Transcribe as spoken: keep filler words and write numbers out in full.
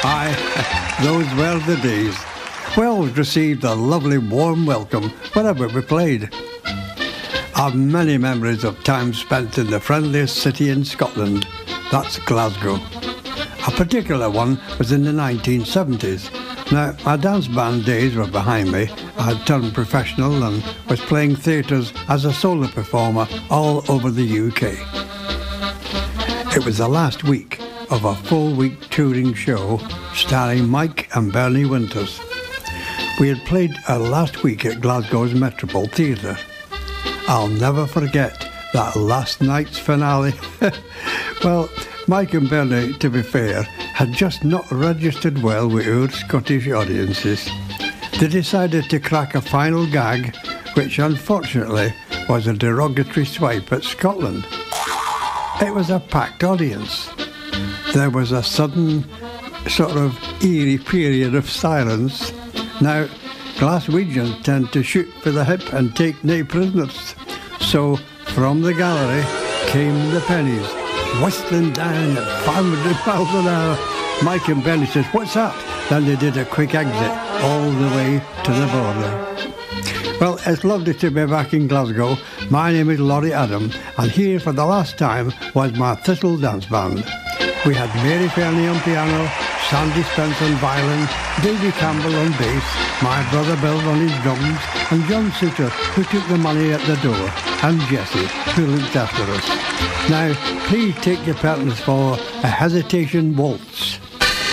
Aye, those were the days. We always received a lovely warm welcome wherever we played. I've many memories of time spent in the friendliest city in Scotland. That's Glasgow. A particular one was in the nineteen seventies. Now, my dance band days were behind me. I had turned professional and was playing theatres as a solo performer all over the U K. It was the last week of a full-week touring show starring Mike and Bernie Winters. We had played our last week at Glasgow's Metropole Theatre. I'll never forget that last night's finale. Well, Mike and Bernie, to be fair, had just not registered well with our Scottish audiences. They decided to crack a final gag, which unfortunately was a derogatory swipe at Scotland. It was a packed audience. There was a sudden, sort of eerie period of silence. Now, Glaswegians tend to shoot for the hip and take nae prisoners. So, from the gallery came the pennies, whistling down at five hundred miles an hour. Mike and Benny says, "What's that?" Then they did a quick exit all the way to the border. Well, it's lovely to be back in Glasgow. My name is Laurie Adam, and here for the last time was my Thistle Dance Band. We had Mary Fairney on piano, Sandy Spence on violin, Davy Campbell on bass, my brother Bill on his drums, and John Suter, who took the money at the door, and Jessie, who looked after us. Now, please take your partners for a Hesitation Waltz.